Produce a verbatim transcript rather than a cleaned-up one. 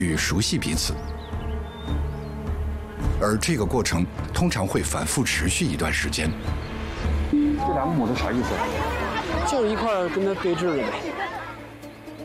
与熟悉彼此，而这个过程通常会反复持续一段时间。 这两个母的啥意思？ 就一块跟他对峙了呗。